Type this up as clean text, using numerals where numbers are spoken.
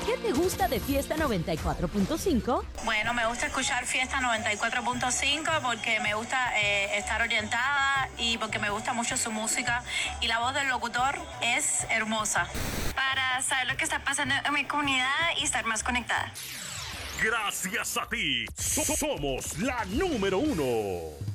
¿Qué te gusta de Fiesta 94.5? Bueno, me gusta escuchar Fiesta 94.5 porque me gusta estar orientada y porque me gusta mucho su música y la voz del locutor es hermosa. Para saber lo que está pasando en mi comunidad y estar más conectada. Gracias a ti, somos la número 1.